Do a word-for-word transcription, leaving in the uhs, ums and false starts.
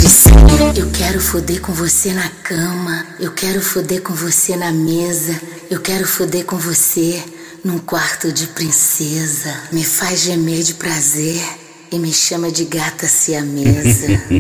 Patricinha, eu quero foder com você na cama, eu quero foder com você na mesa, eu quero foder com você num quarto de princesa. Me faz gemer de prazer e me chama de gata siamesa.